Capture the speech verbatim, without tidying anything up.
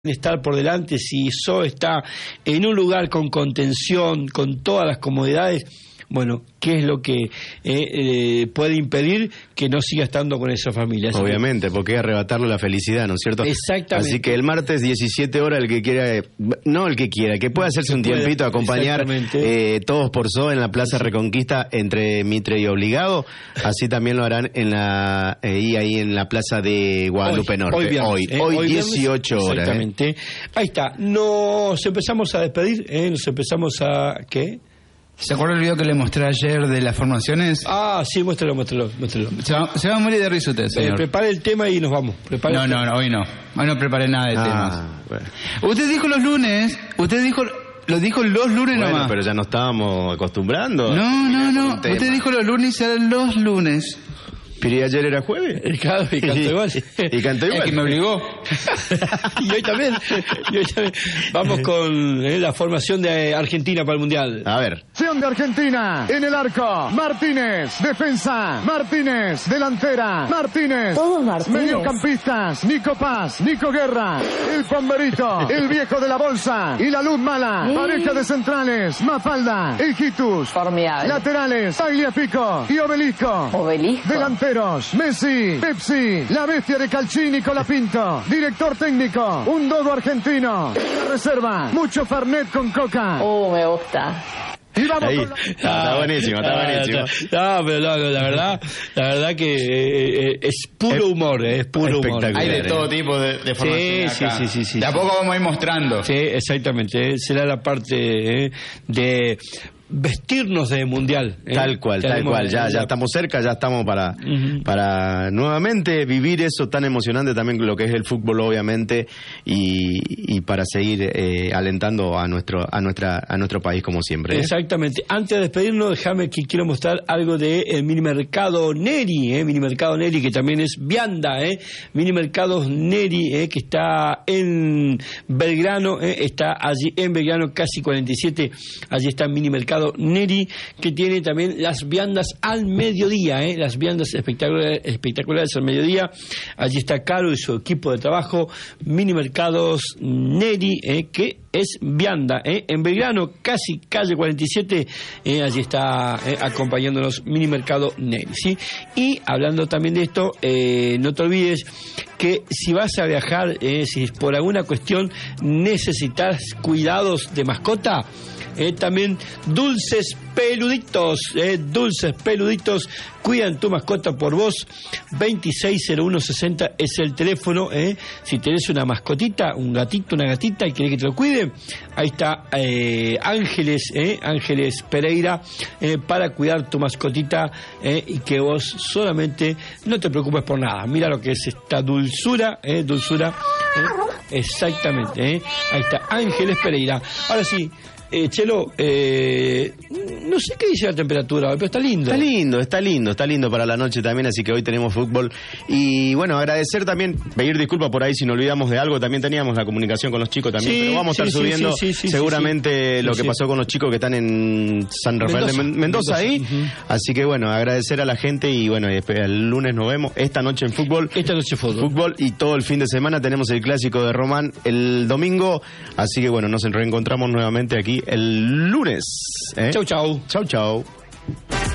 estar por delante, si So está en un lugar con contención, con todas las comodidades, bueno, ¿qué es lo que eh, eh, puede impedir que no siga estando con esa familia? Así Obviamente, que, porque es arrebatarle la felicidad, ¿no es cierto? Exactamente. Así que el martes diecisiete horas, el que quiera, no el que quiera, que pueda hacerse un puede, tiempito a acompañar eh, todos por So en la Plaza Reconquista entre Mitre y Obligado, así también lo harán en la eh, ahí en la Plaza de Guadalupe hoy, Norte. Hoy, viernes, hoy, eh, hoy, hoy dieciocho viernes, horas. Exactamente. Eh. Ahí está. Nos empezamos a despedir, eh, nos empezamos a... ¿Qué? ¿Se acuerda el video que le mostré ayer de las formaciones? Ah, sí, muéstralo, muéstralo, muéstralo. Se va, se va a morir de risa usted, señor. Eh, prepare el tema y nos vamos. Prepare no, no, no, hoy no. Hoy no preparé nada de Ah, temas. bueno. Usted dijo los lunes, usted dijo, lo dijo los lunes Bueno, nomás. pero ya nos estábamos acostumbrando. No, no, no. Un tema. Usted dijo los lunes y serán los lunes. Pero ¿y ayer era jueves? Claro, y cantó igual. Y cantó igual. Es que me obligó. Y hoy también. Y hoy también. Vamos con eh, la formación de Argentina para el Mundial. A ver. Selección de Argentina, en el arco, Martínez, defensa, Martínez, delantera, Martínez, Todos Martínez. mediocampistas, Nico Paz, Nico Guerra, el Pomberito, el viejo de la bolsa y la luz mala, Sí. pareja de centrales, Mafalda, Hijitus, Formidable. laterales, Tagliafico y Obelisco. Obelisco. Delanteros, Messi, Pepsi, la bestia de Calcini, Colapinto, director técnico, un dodo argentino, la reserva, mucho Fernet con coca. Oh, me gusta. Y vamos Ahí. con la... Está buenísimo, está Ah, buenísimo. está- No, pero no, no, la verdad, la verdad que eh, eh, es puro Es humor, eh, es puro humor. espectacular. Hay de eh. todo tipo de, de formaciones sí, acá. sí, sí, sí, De a sí. poco vamos a ir mostrando. Sí, exactamente. eh, Será la parte eh, de vestirnos de mundial. eh. Tal cual, tal Tenemos- cual. Ya, ya estamos cerca, ya estamos para, Ujú. para nuevamente vivir eso tan emocionante también lo que es el fútbol, obviamente, y, y para seguir eh, alentando a nuestro, a nuestra, a nuestro país como siempre. ¿eh? Exactamente. Antes de despedirnos, déjame que quiero mostrar algo de eh, Minimercado Neri, eh, Minimercado Neri, que también es vianda, eh, Minimercados Neri, eh, que está en Belgrano, eh, está allí en Belgrano, casi cuarenta y siete, allí está Minimercado Neri, que tiene también las viandas al mediodía, eh, las viandas espectaculares, espectaculares al mediodía. Allí está Caro y su equipo de trabajo, Minimercados Neri, eh, que es vianda, eh, en Belgrano, casi calle cuarenta y siete, eh, allí está eh, acompañándonos Minimercado Neri, ¿sí? Y hablando también de esto, eh, no te olvides que si vas a viajar, eh, si por alguna cuestión necesitas cuidados de mascota, Eh, también Dulces Peluditos, eh, Dulces Peluditos, cuidan tu mascota por vos. Veintiséis cero uno sesenta es el teléfono, eh. Si tenés una mascotita, un gatito, una gatita y querés que te lo cuide, ahí está eh, Ángeles, eh, Ángeles Pereira, eh, para cuidar tu mascotita, eh, y que vos solamente no te preocupes por nada. Mira lo que es esta dulzura, eh, dulzura, eh, exactamente, eh. Ahí está Ángeles Pereira. Ahora sí. Eh, Chelo, eh, no sé qué dice la temperatura hoy, pero está lindo. Está lindo, está lindo, está lindo para la noche también, así que hoy tenemos fútbol. Y bueno, agradecer también, pedir disculpas por ahí si nos olvidamos de algo, también teníamos la comunicación con los chicos también, Sí, pero vamos a sí, estar sí, subiendo sí, sí, sí, seguramente sí, lo sí. que pasó con los chicos que están en San Rafael de Men- Mendoza, Mendoza, ahí. ujú. Así que bueno, agradecer a la gente y bueno, y después el lunes nos vemos, esta noche en fútbol. Esta noche fútbol. Fútbol y todo el fin de semana tenemos el clásico de Román el domingo, así que bueno, nos reencontramos nuevamente aquí el lunes. ¿eh? Chau, chau. Chau, chau.